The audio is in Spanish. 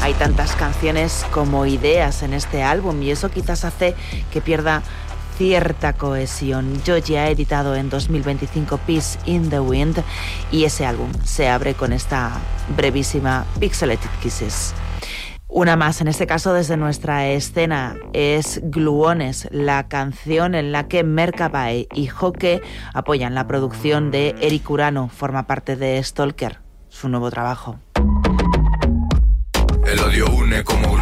Hay tantas canciones como ideas en este álbum y eso quizás hace que pierda cierta cohesión. Joji ha editado en 2025 Peace in the Wind y ese álbum se abre con esta brevísima Pixelated Kisses. Una más, en este caso desde nuestra escena, es Gluones, la canción en la que Merkabay y Hoke apoyan la producción de Eric Urano. Forma parte de Stalker, su nuevo trabajo. El odio une como